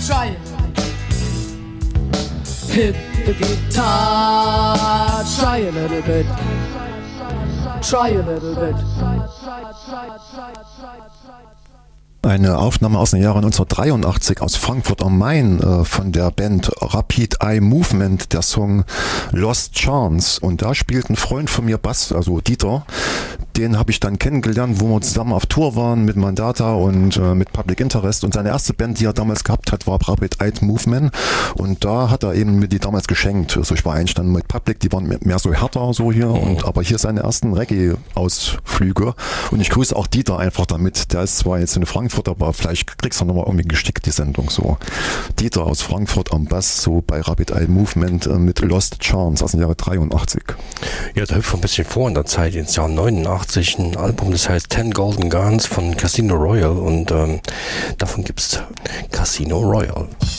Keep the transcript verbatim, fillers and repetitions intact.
try it. Hit the guitar, try a little bit. Try a little bit. Eine Aufnahme aus dem Jahre neunzehnhundertdreiundachtzig aus Frankfurt am Main äh, von der Band Rapid Eye Movement, der Song Lost Chance. Und da spielt ein Freund von mir Bass, also Dieter. Den habe ich dann kennengelernt, wo wir zusammen auf Tour waren mit Mandata und äh, mit Public Interest. Und seine erste Band, die er damals gehabt hat, war Rapid Eye Movement. Und da hat er eben mir die damals geschenkt. Also ich war einstanden mit Public, die waren mehr so härter so hier. Und, aber hier seine ersten Reggae-Ausflüge. Und ich grüße auch Dieter einfach damit. Der ist zwar jetzt in Frankfurt, aber vielleicht kriegst du nochmal irgendwie gestickt die Sendung so. Dieter aus Frankfurt am Bass, so bei Rapid Eye Movement äh, mit Lost Chance aus dem Jahre dreiundachtzig. Ja, da hüpft ein bisschen vor in der Zeit, ins Jahr neunundachtzig, ein Album, das heißt Ten Golden Guns von Casino Royale und ähm, davon gibt's Casino Royale.